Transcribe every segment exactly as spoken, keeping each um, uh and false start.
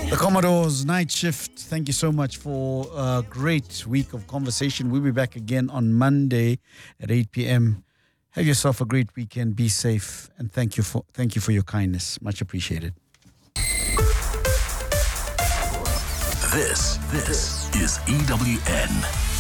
The Commodores Night Shift. Thank you so much for a great week of conversation. We'll be back again on Monday at eight p.m. Have yourself a great weekend. Be safe, and thank you for thank you for your kindness. Much appreciated. This this is E W N.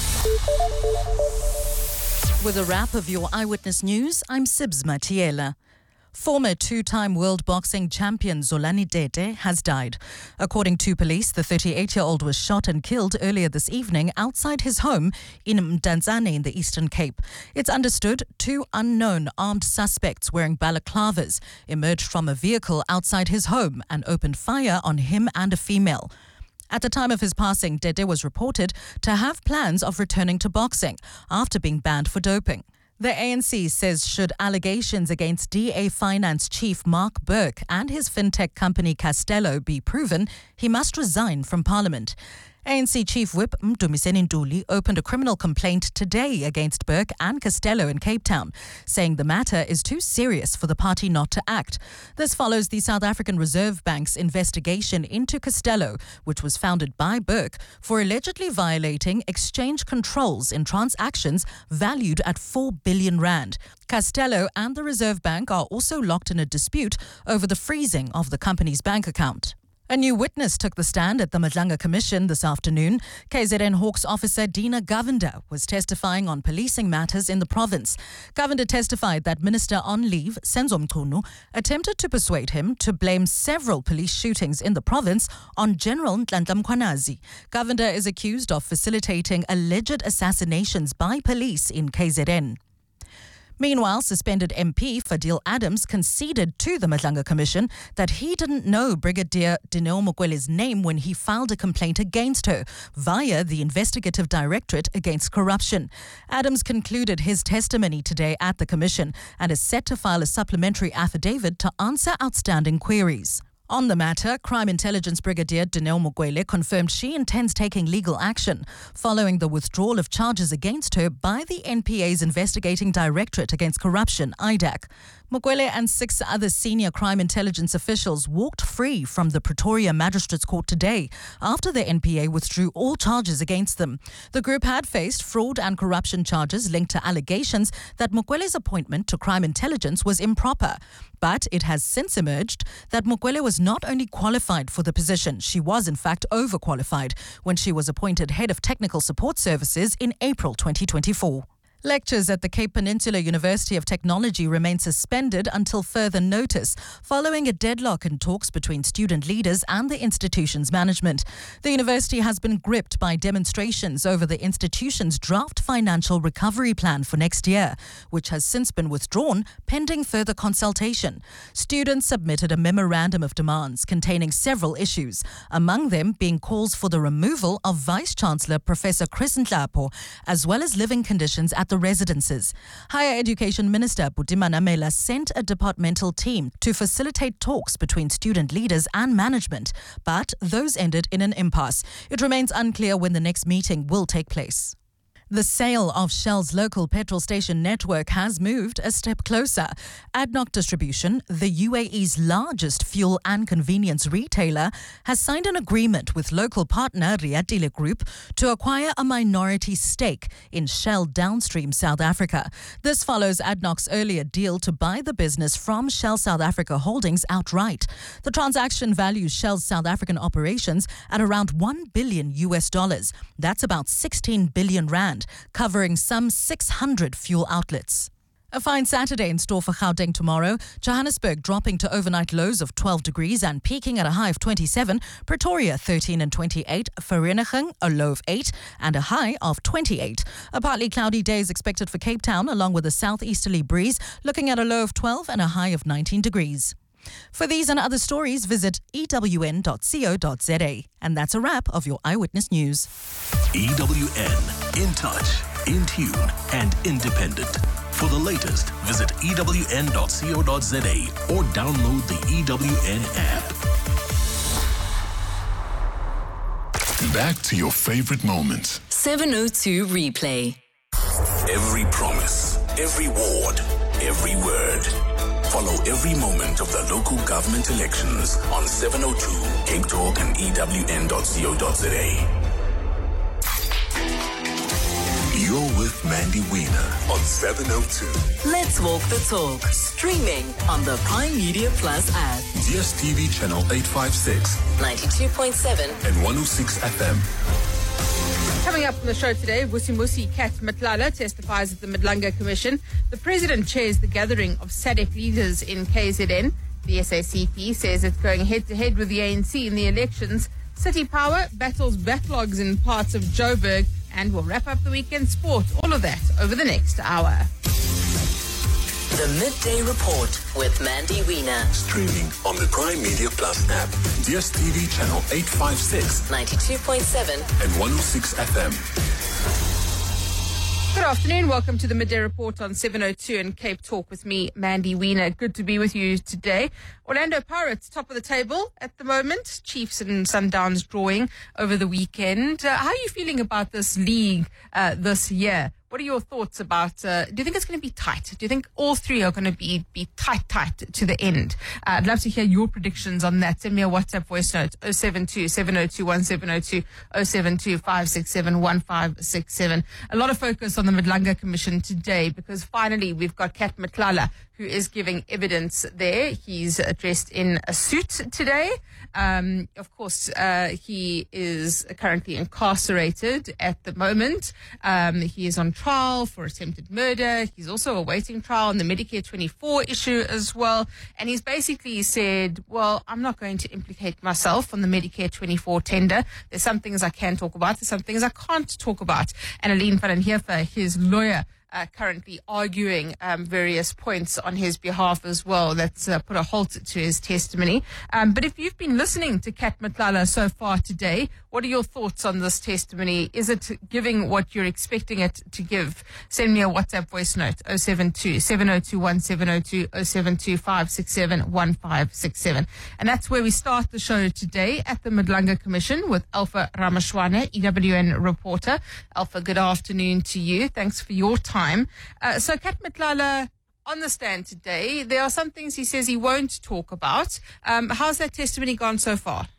With a wrap of your Eyewitness News, I'm Sibs Matiela. Former two-time world boxing champion Zolani Tete has died. According to police, the thirty-eight-year-old was shot and killed earlier this evening outside his home in Mdantsane in the Eastern Cape. It's understood two unknown armed suspects wearing balaclavas emerged from a vehicle outside his home and opened fire on him and a female. At the time of his passing, Tete was reported to have plans of returning to boxing after being banned for doping. The A N C says should allegations against D A Finance chief Mark Burke and his fintech company Castello be proven, he must resign from Parliament. A N C Chief Whip Mdumiseni Ntuli opened a criminal complaint today against Burke and Castello in Cape Town, saying the matter is too serious for the party not to act. This follows the South African Reserve Bank's investigation into Castello, which was founded by Burke, for allegedly violating exchange controls in transactions valued at four billion rand. Castello and the Reserve Bank are also locked in a dispute over the freezing of the company's bank account. A new witness took the stand at the Madlanga Commission this afternoon. K Z N Hawks officer Dina Govender was testifying on policing matters in the province. Govender testified that Minister on leave, Senzo Mchunu, attempted to persuade him to blame several police shootings in the province on General Nhlanhla Mkhwanazi. Govender is accused of facilitating alleged assassinations by police in K Z N. Meanwhile, suspended M P Fadil Adams conceded to the Madlanga Commission that he didn't know Brigadier Dineo Mukwele's name when he filed a complaint against her via the Investigative Directorate Against Corruption. Adams concluded his testimony today at the Commission and is set to file a supplementary affidavit to answer outstanding queries. On the matter, Crime Intelligence Brigadier Dineo Mukwele confirmed she intends taking legal action following the withdrawal of charges against her by the N P A's Investigating Directorate Against Corruption, I D A C. Mukwele and six other senior crime intelligence officials walked free from the Pretoria Magistrates Court today after the N P A withdrew all charges against them. The group had faced fraud and corruption charges linked to allegations that Mukwele's appointment to crime intelligence was improper. But it has since emerged that Mukwele was not only qualified for the position, she was in fact overqualified when she was appointed head of technical support services in April twenty twenty-four. Lectures at the Cape Peninsula University of Technology remain suspended until further notice, following a deadlock in talks between student leaders and the institution's management. The university has been gripped by demonstrations over the institution's draft financial recovery plan for next year, which has since been withdrawn pending further consultation. Students submitted a memorandum of demands containing several issues, among them being calls for the removal of Vice-Chancellor Professor Chris Nhlapo, as well as living conditions at the residences. Higher Education Minister Buti Manamela sent a departmental team to facilitate talks between student leaders and management, but those ended in an impasse. It remains unclear when the next meeting will take place. The sale of Shell's local petrol station network has moved a step closer. ADNOC Distribution, the U A E's largest fuel and convenience retailer, has signed an agreement with local partner Riatile Group to acquire a minority stake in Shell Downstream South Africa. This follows ADNOC's earlier deal to buy the business from Shell South Africa Holdings outright. The transaction values Shell's South African operations at around one billion U S dollars. That's about sixteen billion rand. Covering some six hundred fuel outlets. A fine Saturday in store for Gauteng tomorrow. Johannesburg dropping to overnight lows of twelve degrees and peaking at a high of twenty-seven. Pretoria thirteen and twenty-eight. Vereeniging a low of eight and a high of twenty-eight. A partly cloudy day is expected for Cape Town along with a southeasterly breeze, looking at a low of twelve and a high of nineteen degrees. For these and other stories, visit e w n dot co dot z a. And that's a wrap of your Eyewitness News. E W N, in touch, in tune, and independent. For the latest, visit e w n dot co dot z a or download the E W N app. Back to your favorite moments. seven oh two Replay. Every promise, every word, every word. Follow every moment of the local government elections on seven oh two Cape Talk and E W N dot co dot za. You're with Mandy Wiener on seven oh two. Let's walk the talk. Streaming on the Prime Media Plus app. D S T V channel eight fifty-six, ninety-two point seven and one oh six F M. Coming up on the show today, Vusimusi Kat Matlala testifies at the Madlanga Commission. The President chairs the gathering of S A D C leaders in K Z N. The S A C P says it's going head-to-head with the A N C in the elections. City Power battles backlogs in parts of Joburg. And we'll wrap up the weekend sport. All of that over the next hour. The Midday Report with Mandy Wiener. Streaming on the Prime Media Plus app, D S T V channel eight fifty-six, ninety-two point seven and one oh six F M. Good afternoon. Welcome to the Midday Report on seven oh two and Cape Talk with me, Mandy Wiener. Good to be with you today. Orlando Pirates, top of the table at the moment. Chiefs and Sundowns drawing over the weekend. Uh, how are you feeling about this league uh, this year? What are your thoughts about, uh, do you think it's going to be tight? Do you think all three are going to be, be tight, tight to the end? Uh, I'd love to hear your predictions on that. Send me a WhatsApp voice note, oh seven two, seven oh two, one seven oh two, oh seven two, five six seven, one five six seven. A lot of focus on the Madlanga Commission today because finally we've got Kat Matlala, who is giving evidence there. He's dressed in a suit today. Um, of course, uh, he is currently incarcerated at the moment. Um, he is on trial for attempted murder. He's also awaiting trial on the Medicare twenty-four issue as well. And he's basically said, well, I'm not going to implicate myself on the Medicare twenty-four tender. There's some things I can talk about. There's some things I can't talk about. And Aline van den Heever, his lawyer, Uh, currently arguing um, various points on his behalf as well. That's uh, put a halt to his testimony. Um, but if you've been listening to Kat Matlala so far today, what are your thoughts on this testimony? Is it giving what you're expecting it to give? Send me a WhatsApp voice note, oh seven two, seven oh two, one seven oh two, oh seven two, five six seven, one five six seven. And that's where we start the show today at the Madlanga Commission with Alpha Ramashwana, E W N reporter. Alpha, good afternoon to you. Thanks for your time. Time. Uh, so Kat Matlala on the stand today, there are some things he says he won't talk about. Um, how's that testimony gone so far?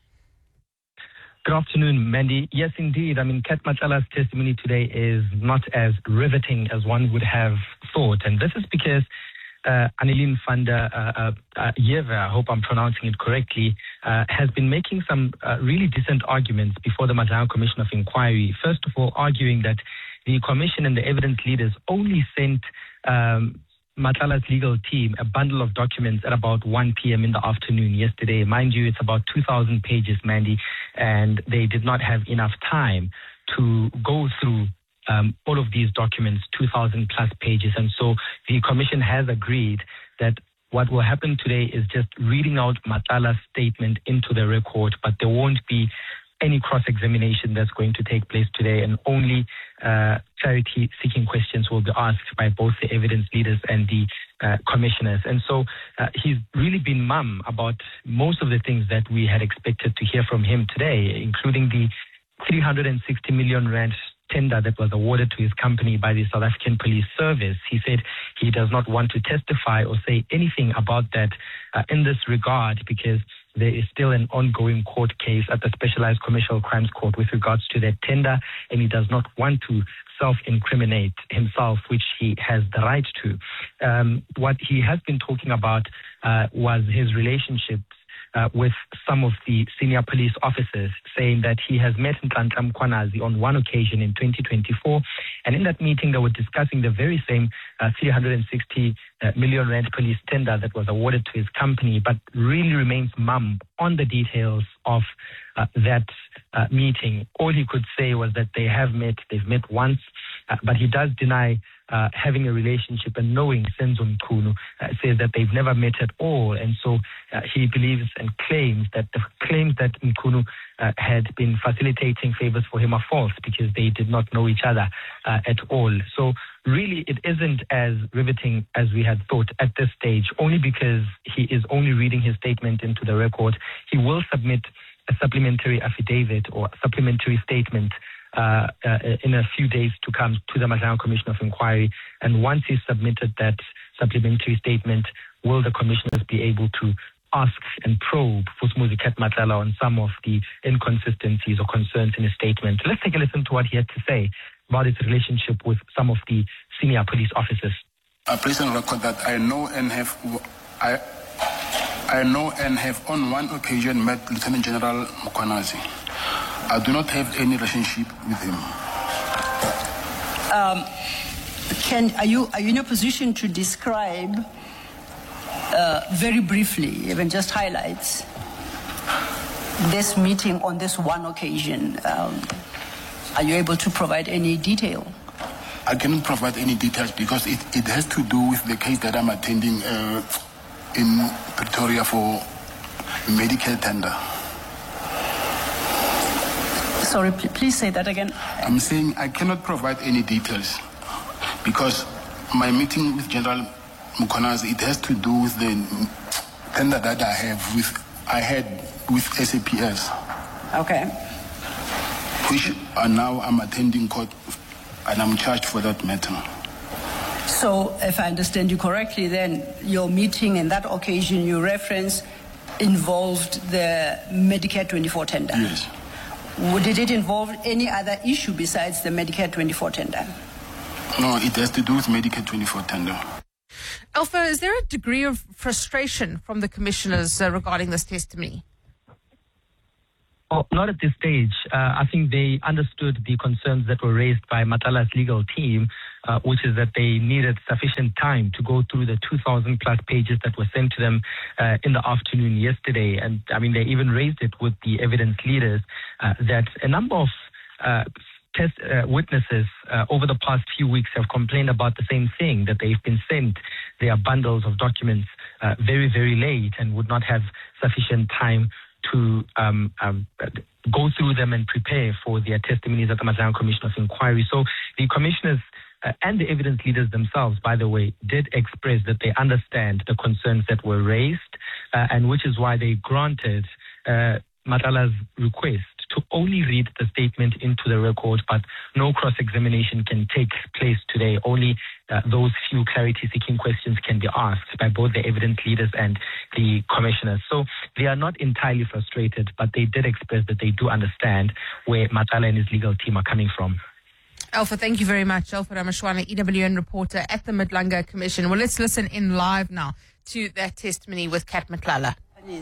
Good afternoon, Mandy. Yes, indeed. I mean, Kat Matlala's testimony today is not as riveting as one would have thought. And this is because uh, Annelien van der uh, uh, Heever, I hope I'm pronouncing it correctly, uh, has been making some uh, really decent arguments before the Madlanga Commission of Inquiry. First of all, arguing that the commission and the evidence leaders only sent um, Matlala's legal team a bundle of documents at about one p.m. in the afternoon yesterday. Mind you, it's about two thousand pages, Mandy, and they did not have enough time to go through um, all of these documents, two thousand plus pages. And so the commission has agreed that what will happen today is just reading out Matlala's statement into the record, but there won't be any cross-examination that's going to take place today, and only uh, clarity-seeking questions will be asked by both the evidence leaders and the uh, commissioners. And so uh, he's really been mum about most of the things that we had expected to hear from him today, including the three hundred sixty million rand tender that was awarded to his company by the South African Police Service. He said he does not want to testify or say anything about that uh, in this regard because there is still an ongoing court case at the Specialized Commercial Crimes Court with regards to that tender, and he does not want to self-incriminate himself, which he has the right to. Um, what he has been talking about uh, was his relationships Uh, with some of the senior police officers, saying that he has met Nhlanhla Mkhwanazi on one occasion in twenty twenty-four, and in that meeting they were discussing the very same uh, three hundred sixty uh, million rand police tender that was awarded to his company, but really remains mum on the details of uh, that uh, meeting. All he could say was that they have met, they've met once, uh, but he does deny Uh, having a relationship, and knowing Senzo Mchunu uh, says that they've never met at all. And so uh, he believes and claims that the claims that Mchunu uh, had been facilitating favors for him are false because they did not know each other uh, at all. So really it isn't as riveting as we had thought at this stage, only because he is only reading his statement into the record. He will submit a supplementary affidavit or supplementary statement uh, uh, in a few days to come to the Matlanga Commission of Inquiry. And once he's submitted that supplementary statement, will the commissioners be able to ask and probe Vusimuzi Cat Matlala on some of the inconsistencies or concerns in his statement? Let's take a listen to what he had to say about his relationship with some of the senior police officers. I place on record that I know and have I I know and have on one occasion met Lieutenant General Mkhwanazi. I do not have any relationship with him. Um, can are you are you in a position to describe uh, very briefly, even just highlights, this meeting on this one occasion? Um, are you able to provide any detail? I cannot provide any details because it, it has to do with the case that I'm attending uh, in Pretoria for medical tender. Sorry, pl- please say that again. I'm saying I cannot provide any details because my meeting with General Mkhwanazi, it has to do with the tender that I have with I had with S A P S. Okay. Which are now I'm attending court and I'm charged for that matter. So, if I understand you correctly, then your meeting and that occasion you reference involved the Medicare twenty-four tender? Yes. Did it involve any other issue besides the Medicare twenty-four tender? No, it has to do with Medicare twenty-four tender. Alpha, is there a degree of frustration from the commissioners uh, regarding this testimony? Oh, not at this stage. Uh, I think they understood the concerns that were raised by Matlala's legal team, uh, which is that they needed sufficient time to go through the two thousand plus pages that were sent to them uh, in the afternoon yesterday. And I mean, they even raised it with the evidence leaders uh, that a number of uh, test uh, witnesses uh, over the past few weeks have complained about the same thing, that they've been sent their bundles of documents uh, very, very late and would not have sufficient time to um, um, go through them and prepare for their testimonies at the Matlanga Commission of Inquiry. So the commissioners uh, and the evidence leaders themselves, by the way, did express that they understand the concerns that were raised, uh, and which is why they granted uh, Matlala's request to only read the statement into the record, but no cross-examination can take place today. Only uh, those few clarity-seeking questions can be asked by both the evidence leaders and the commissioners. So they are not entirely frustrated, but they did express that they do understand where Matlala and his legal team are coming from. Alpha, thank you very much. Alpha Ramashwana, E W N reporter at the Matlanga Commission. Well, let's listen in live now to that testimony with Cat Matlala.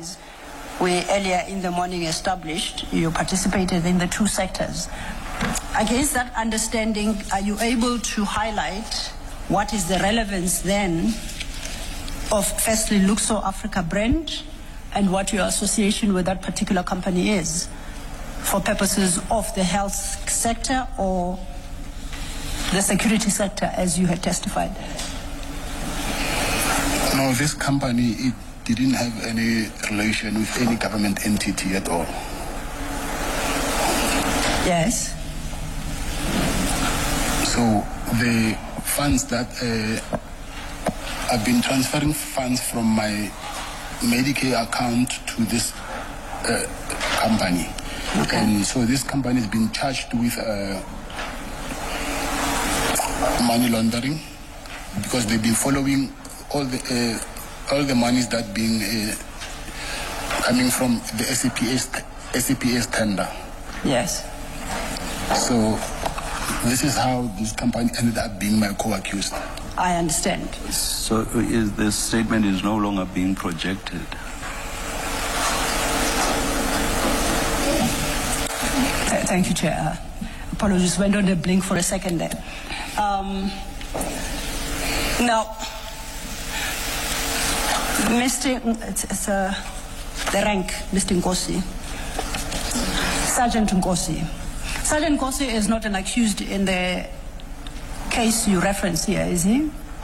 We earlier in the morning established you participated in the two sectors. Against that understanding, are you able to highlight what is the relevance then of firstly Luxor Africa brand and what your association with that particular company is for purposes of the health sector or the security sector as you had testified? No, this company, it didn't have any relation with any government entity at all. Yes. So the funds that uh, I've been transferring funds from my Medicare account to this uh, company. Okay. And so this company has been charged with uh, money laundering because they've been following all the uh, all the monies that being uh, coming from the S A P S S A P S tender. Yes. So this is how this company ended up being my co-accused. I understand. So is this statement is no longer being projected? Th- thank you, Chair. Apologies, went on a blink for a second there. Um, now, Mister It's, it's uh, the rank, Mister Nkosi, Sergeant Nkosi. Sergeant Nkosi is not an accused in the case you reference here, is he?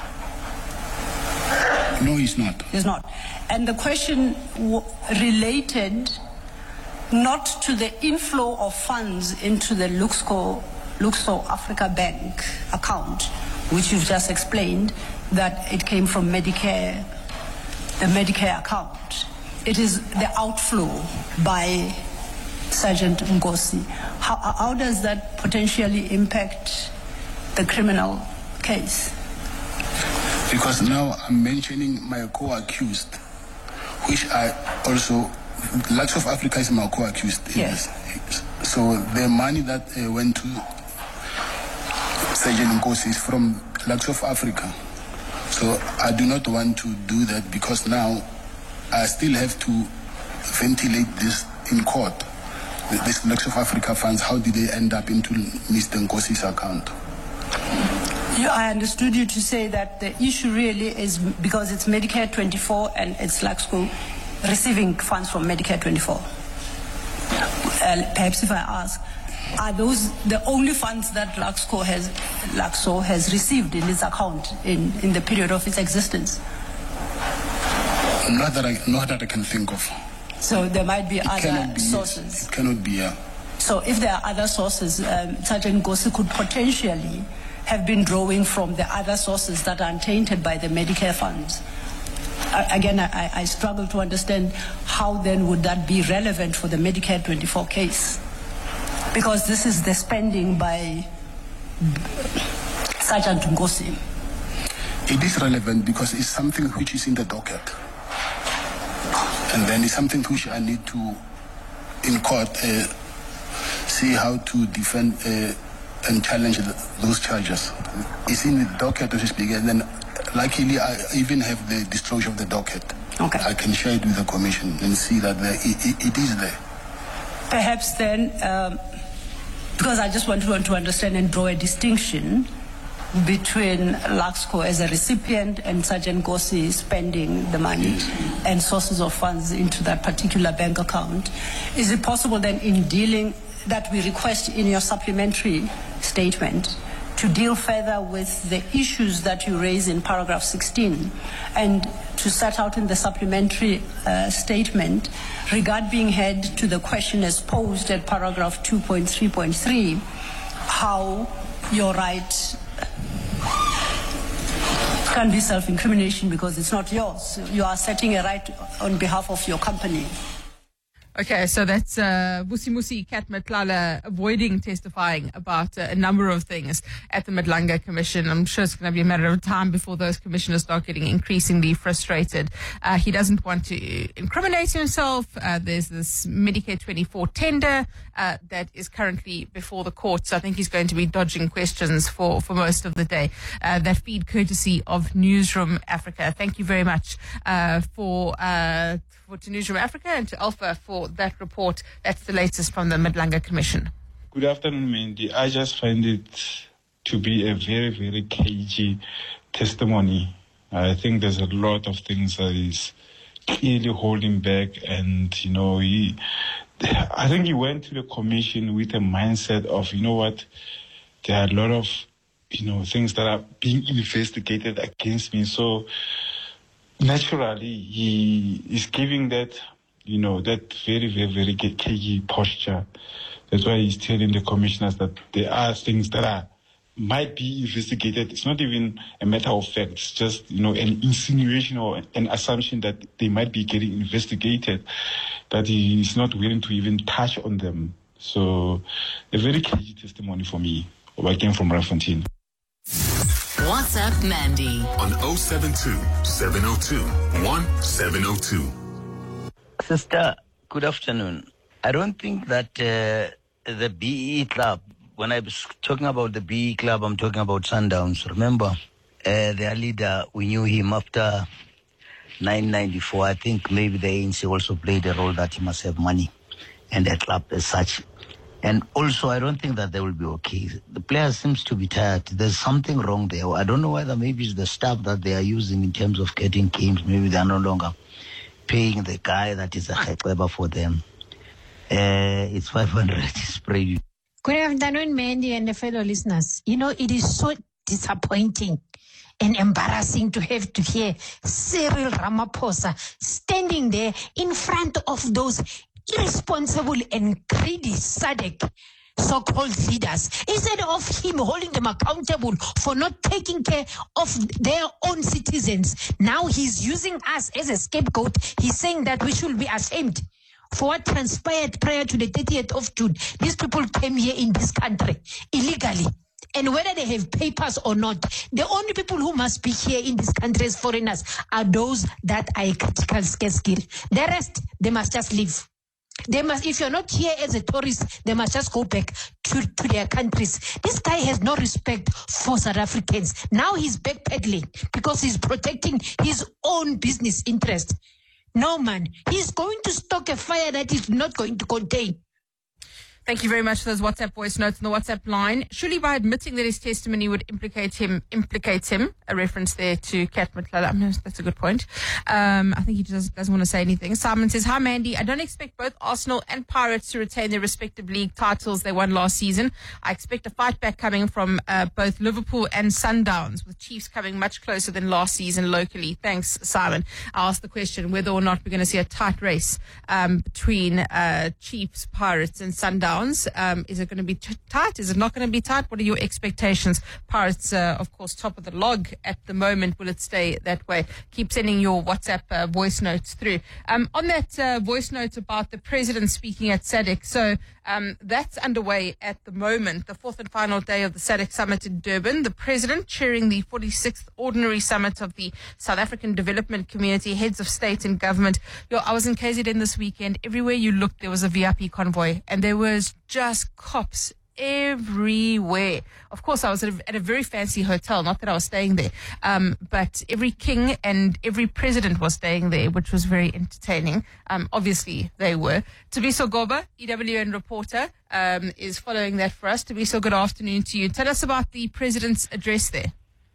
No, he's not. He's not. And the question w- related not to the inflow of funds into the Luxor, Luxor Africa Bank account, which you've just explained, that it came from Medicare, the Medicare account. It is the outflow by Sergeant Ngosi. How, how does that potentially impact the criminal case? Because now I'm mentioning my co-accused, which I also, Lux of Africa is my co-accused. Yes. So the money that uh, went to Sergeant Ngosi is from Lux of Africa. So I do not want to do that because now I still have to ventilate this in court. This Lux of Africa funds, how did they end up into Mister Ngosi's account? Yeah, I understood you to say that the issue really is because it's Medicare twenty-four and it's Luxco receiving funds from Medicare twenty-four. Uh, perhaps if I ask, are those the only funds that Luxco has, Luxco has received in its account in, in the period of its existence? Not that I, not that I can think of. So there might be it other be, sources. It cannot be, yeah. So if there are other sources, um, Sergeant Ngosi could potentially have been drawing from the other sources that are untainted by the Medicare funds. Uh, again, I, I struggle to understand how then would that be relevant for the Medicare twenty-four case? Because this is the spending by Sergeant Ngosi. It is relevant because it's something which is in the docket. And then it's something which I need to, in court, uh, see how to defend uh, and challenge the, those charges. It's in the docket, as we speak, and then luckily I even have the disclosure of the docket. Okay. I can share it with the commission and see that the, it, it is there. Perhaps then, um, because I just want to, want to understand and draw a distinction between Luxco as a recipient and Sergeant Ngosi spending the money and sources of funds into that particular bank account. Is it possible then in dealing that we request in your supplementary statement to deal further with the issues that you raise in paragraph sixteen and to set out in the supplementary uh, statement regard being head to the question as posed at paragraph two point three point three, how your right can be self-incrimination because it's not yours. You are setting a right on behalf of your company. Okay, so that's uh, Vusimusi Kat Matlala avoiding testifying about uh, a number of things at the Madlanga Commission. I'm sure it's going to be a matter of time before those commissioners start getting increasingly frustrated. Uh, he doesn't want to incriminate himself. Uh, there's this Medicare twenty-four tender uh, that is currently before the court, so I think he's going to be dodging questions for, for most of the day. Uh, that feed courtesy of Newsroom Africa. Thank you very much uh, for... Uh, For to Newsroom Africa and to Alpha for that report. That's the latest from the Madlanga Commission. Good afternoon, Mandy. I just find it to be a very, very cagey testimony. I think there's a lot of things that is clearly holding back, and, you know, he, I think he went to the commission with a mindset of, you know what, there are a lot of, you know, things that are being investigated against me. So, naturally, he is giving that, you know, that very, very, very cagey posture. That's why he's telling the commissioners that there are things that are might be investigated. It's not even a matter of fact. It's just, you know, an insinuation or an assumption that they might be getting investigated, that he is not willing to even touch on them. So, a very cagey testimony for me. I came from Randfontein. WhatsApp Mandy on oh seven two, seven oh two, one seven oh two. Sister, good afternoon. I don't think that uh, the B E club, when I was talking about the B E club, I'm talking about Sundowns. Remember, uh, their leader, we knew him after nineteen ninety-four. I think maybe the A N C also played a role that he must have money and the club as such. And also, I don't think that they will be okay. The players seems to be tired. There's something wrong there. I don't know whether maybe it's the staff that they are using in terms of getting games. Maybe they are no longer paying the guy that is a khekeba for them. Uh, it's five hundred spray. Good afternoon, Mandy and the fellow listeners. You know, it is so disappointing and embarrassing to have to hear Cyril Ramaphosa standing there in front of those irresponsible and greedy S A D C so-called leaders, instead of him holding them accountable for not taking care of their own citizens. Now he's using us as a scapegoat. He's saying that we should be ashamed for what transpired prior to the thirtieth of June. These people came here in this country illegally. And whether they have papers or not, the only people who must be here in this country as foreigners are those that are a critical scarce skill. The rest, they must just leave. They must, if you're not here as a tourist, they must just go back to, to their countries. This guy has no respect for South Africans. Now he's backpedaling because he's protecting his own business interest. No, man, he's going to stoke a fire that he's not going to contain. Thank you very much for those WhatsApp voice notes on the WhatsApp line. Surely by admitting that his testimony would implicate him, implicates him, a reference there to Kat Matlala. That's a good point. Um, I think he just doesn't want to say anything. Simon says, hi, Mandy. I don't expect both Arsenal and Pirates to retain their respective league titles they won last season. I expect a fight back coming from uh, both Liverpool and Sundowns, with Chiefs coming much closer than last season locally. Thanks, Simon. I asked the question whether or not we're going to see a tight race um, between uh, Chiefs, Pirates and Sundowns. Um, is it going to be t- tight? Is it not going to be tight? What are your expectations? Pirates, uh, of course, top of the log at the moment. Will it stay that way? Keep sending your WhatsApp uh, voice notes through. Um, on that uh, voice note about the president speaking at S A D C, so um, that's underway at the moment, the fourth and final day of the S A D C summit in Durban. The president chairing the forty-sixth ordinary summit of the South African Development Community, heads of state and government. Yo, I was in K Z N this weekend. Everywhere you looked, there was a V I P convoy, and there was just cops everywhere. Of course, I was at a, at a very fancy hotel, not that I was staying there, um, but every king and every president was staying there, which was very entertaining. Um, obviously, they were. Tabiso Goba, E W N reporter, um, is following that for us. Tabiso, good afternoon to you. Tell us about the president's address there.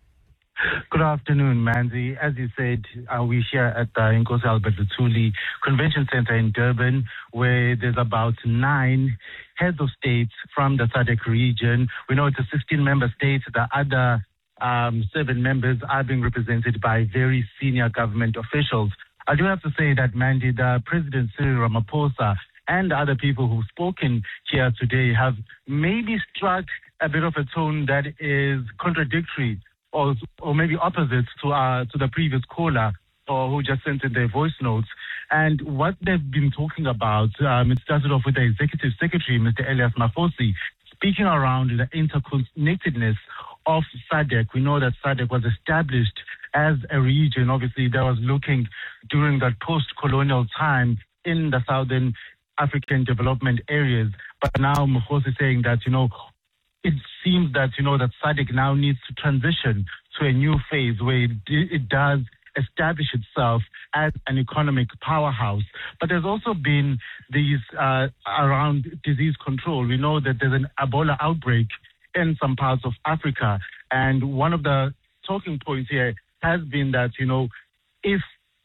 Good afternoon, Manzi. As you said, uh, we're here at the Nkosi Albert Luthuli Convention Center in Durban, where there's about nine heads of states from the S A D C region. We know it's a sixteen-member state. The other um, seven members are being represented by very senior government officials. I do have to say that, Mandy, the President Cyril Ramaphosa and other people who've spoken here today have maybe struck a bit of a tone that is contradictory or or maybe opposite to uh, to the previous caller or who just sent in their voice notes. And what they've been talking about, um, it started off with the Executive Secretary, Mister Elias Mafosi, speaking around the interconnectedness of S A D C. We know that S A D C was established as a region, obviously, that was looking during that post-colonial time in the Southern African development areas. But now Mafosi is saying that, you know, it seems that, you know, that S A D C now needs to transition to a new phase where it, it does establish itself as an economic powerhouse. But there's also been these uh, around disease control. We know that there's an Ebola outbreak in some parts of Africa. And one of the talking points here has been that, you know, if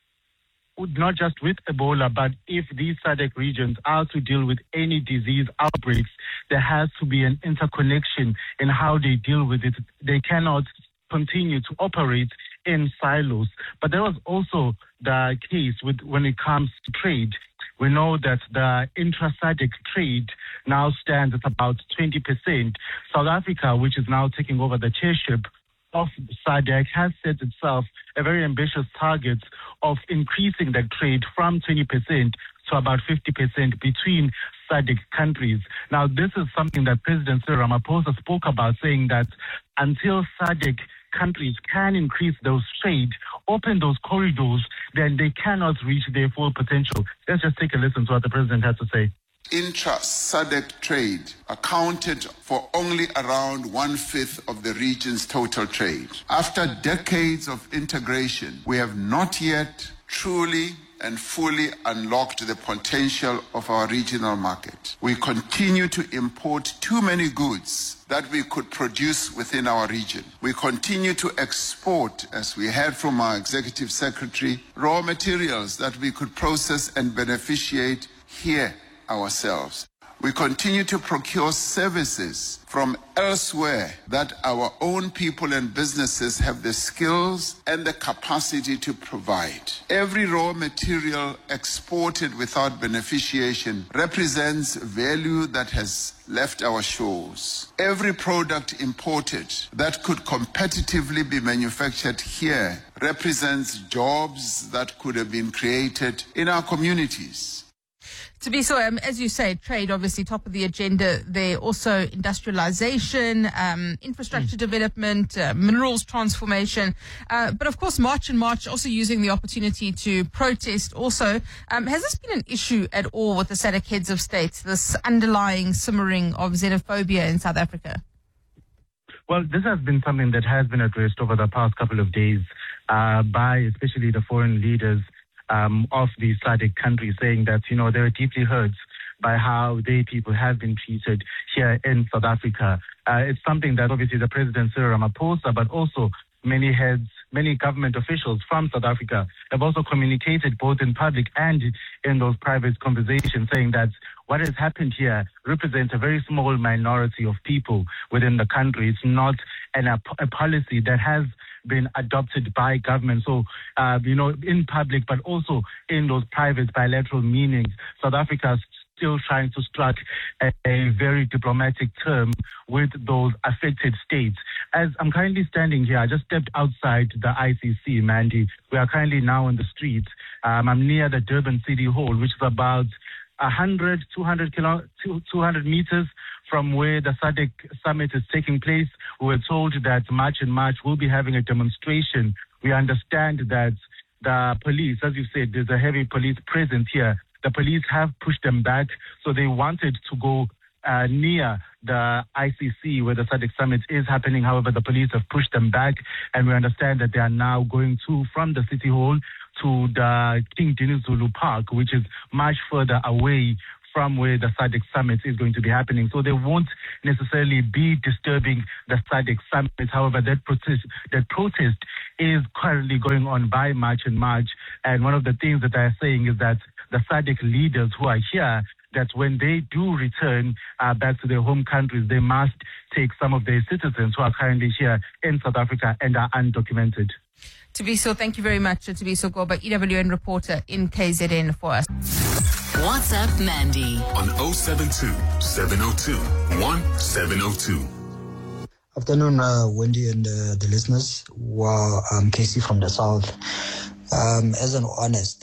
not just with Ebola, but if these S A D C regions are to deal with any disease outbreaks, there has to be an interconnection in how they deal with it. They cannot continue to operate in silos. But there was also the case with when it comes to trade. We know that the intra-S A D C trade now stands at about twenty percent. South Africa, which is now taking over the chairship of S A D C, has set itself a very ambitious target of increasing the trade from twenty percent to about fifty percent between S A D C countries. Now, this is something that President Cyril Ramaphosa spoke about, saying that until S A D C countries can increase those trade, open those corridors, then they cannot reach their full potential. Let's just take a listen to what the president had to say. Intra-S A D C trade accounted for only around one-fifth of the region's total trade. After decades of integration, we have not yet truly and fully unlocked the potential of our regional market. We continue to import too many goods that we could produce within our region. We continue to export, as we heard from our Executive Secretary, raw materials that we could process and beneficiate here ourselves. We continue to procure services from elsewhere that our own people and businesses have the skills and the capacity to provide. Every raw material exported without beneficiation represents value that has left our shores. Every product imported that could competitively be manufactured here represents jobs that could have been created in our communities. To be so, um, as you say, trade obviously top of the agenda there. Also industrialization, um, infrastructure mm. development, uh, minerals transformation. Uh, but of course, March and March also using the opportunity to protest also. Um, has this been an issue at all with the S A D C heads of state, this underlying simmering of xenophobia in South Africa? Well, this has been something that has been addressed over the past couple of days uh, by especially the foreign leaders Um, of the S A D C countries, saying that, you know, they are deeply hurt by how their people have been treated here in South Africa. Uh, it's something that obviously the President Cyril Ramaphosa, but also many heads, many government officials from South Africa have also communicated both in public and in those private conversations, saying that what has happened here represents a very small minority of people within the country. It's not an, a, a policy that has been adopted by government. So, uh, you know, in public, but also in those private bilateral meetings, South Africa is still trying to strike a, a very diplomatic term with those affected states. As I'm currently standing here, I just stepped outside the I C C, Mandy. We are currently now on the streets. Um, I'm near the Durban City Hall, which is about one hundred, two hundred, kilo, two hundred meters from where the S A D C summit is taking place. We were told that March and March will be having a demonstration. We understand that the police, as you said, there's a heavy police presence here. The police have pushed them back, so they wanted to go uh, near the I C C where the S A D C summit is happening. However, the police have pushed them back, and we understand that they are now going to from the City Hall to the King Dinizulu Park, which is much further away from where the S A D C summit is going to be happening. So they won't necessarily be disturbing the S A D C summit. However, that protest, that protest is currently going on by March and March. And one of the things that they're saying is that the S A D C leaders who are here, that when they do return uh, back to their home countries, they must take some of their citizens who are currently here in South Africa and are undocumented. Tabiso, thank you very much. Tabiso Goba, E W N reporter in K Z N for us. WhatsApp Mandy on oh seven two, seven oh two, one seven oh two. Afternoon, uh, Wendy and uh, the listeners. Wow, I'm Casey from the South. Um, as an honest,